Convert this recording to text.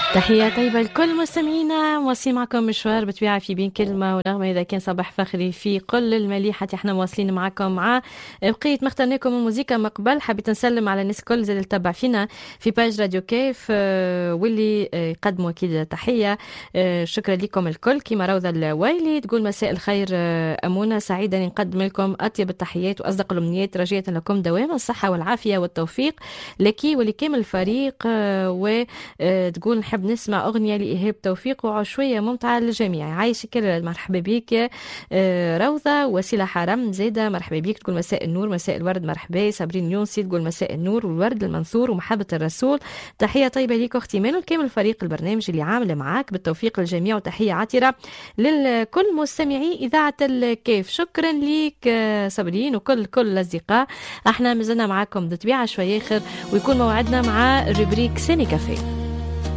تحية طيبة لكل مستمعينا، مواصلين معكم مشوار بطبيعة في بين كلمة ونغمة. إذا كان صباح فخري في كل المليحة، احنا مواصلين معكم مع بقية ما اخترناكم الموسيقى من قبل. حبيت نسلم على الناس الكل زي اللي تتبع فينا في باج راديو كيف، واللي يقدموا أكيد تحية. شكرا لكم الكل. كيما روضة الويلي تقول مساء الخير، أمونة سعيدة أن نقدم لكم أطيب التحيات وأصدق الأمنيات، رجية لكم دوام الصحة والعافية والتوفيق لك ولكامل الفريق. وتقول نحب نسمع أغنية لإيهاب توفيق وعشوية ممتعة للجميع. عايشك مرحبا بك يا روضة. وسيلة حرم زيدة مرحبا بك، تقول مساء النور مساء الورد. مرحبا صابرين يونسي تقول مساء النور والورد المنثور ومحبة الرسول. تحية طيبة ليك أختي مال وكامل فريق البرنامج اللي عامل معاك بالتوفيق للجميع، وتحية عطرة للكل مستمعي إذاعة الكيف. شكرا ليك صابرين وكل الأصدقاء. احنا مازلنا معاكم بطبيعة شوية آخر، ويكون موعدنا مع روبريك سيني كافيه.